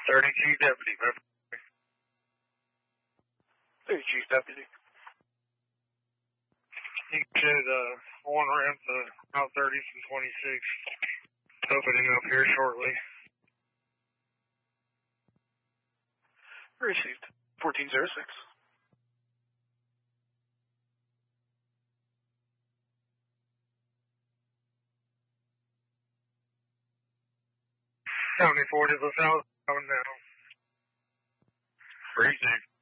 32 Deputy, man. 32 Deputy. You should, one ramp to Route 30 from 26. Opening up here shortly. Received. 1406. 74 to the south, going now. Received.